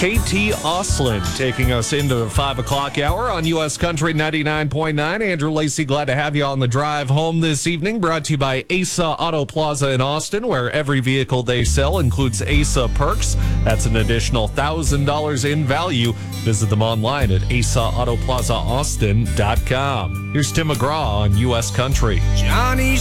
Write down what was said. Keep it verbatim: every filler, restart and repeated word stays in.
Katie Oslin taking us into the five o'clock hour on U S Country ninety-nine point nine. Andrew Lacey, glad to have you on the drive home this evening. Brought to you by Asa Auto Plaza in Austin, where every vehicle they sell includes Asa Perks. That's an additional one thousand dollars in value. Visit them online at asa auto plaza austin dot com. Here's Tim McGraw on U S Country. Johnny